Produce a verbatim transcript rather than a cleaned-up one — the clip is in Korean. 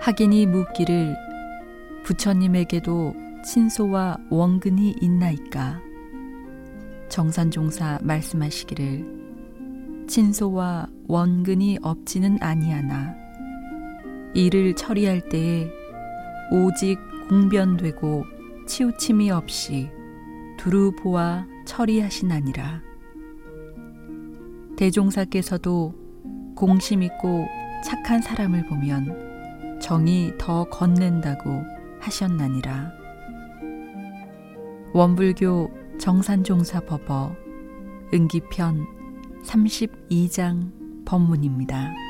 학인이 묻기를 부처님에게도 친소와 원근이 있나이까? 정산종사 말씀하시기를 친소와 원근이 없지는 아니하나 이를 처리할 때에 오직 공변되고 치우침이 없이 두루 보아 처리하시나니라. 대종사께서도 공심 있고 착한 사람을 보면 정이 더 건넨다고 하셨나니라. 원불교 정산종사법어 은기편 삼십이 장 법문입니다.